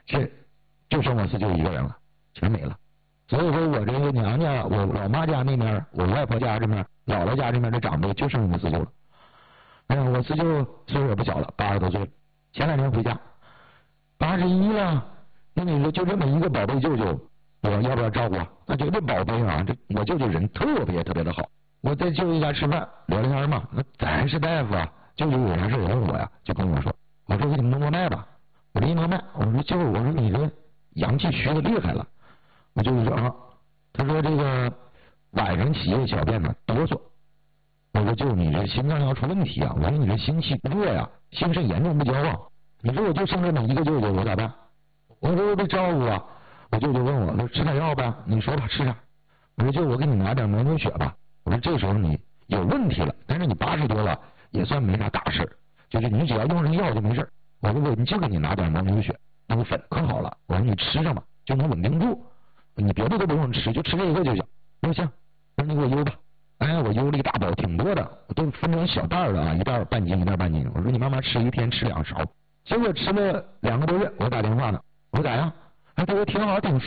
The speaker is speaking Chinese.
就剩我四舅一个人了，全没了。所以说我这个娘家，我老妈家那边，我外婆家这边，姥姥家这边的长辈就剩我四舅了。我四舅岁数也不小了，80多岁了。前2天回家，81了。那你说就这么一个宝贝舅舅，我要不要照顾啊？那就这宝贝啊，我舅舅人特别特别的好。我在舅舅家吃饭聊聊天嘛，那咱是大夫啊，舅舅有啥事问我呀，就跟我说，我说给你摸摸脉吧。我这一摸脉，我说舅，我说你这阳气虚的厉害了。我舅舅说啊，他说这个晚上起夜小便呢哆嗦。我说舅，你这心脏要出问题啊！我说你这心气不热呀，心肾严重不交啊！你说我就剩这么一个舅舅，我咋办？我说我得照顾啊！我舅舅问我说吃点药呗，你说吧，吃啥？我说舅，我给你拿点蒙牛血吧。我说这时候你有问题了，但是你80多了，也算没啥大事，就是你只要用上药就没事。我说你就给你拿点蒙牛血，那个粉可好了。我说你吃上吧，就能稳定住，你别的都不用吃，就吃这一个就行。我说行，我说你给我邮吧。我邮了一大包，挺多的，都分成小袋的啊，一袋半斤，一袋半斤。我说你慢慢吃，一天吃2勺。结果吃了2个多月，我打电话呢，我说咋样？他说挺好，挺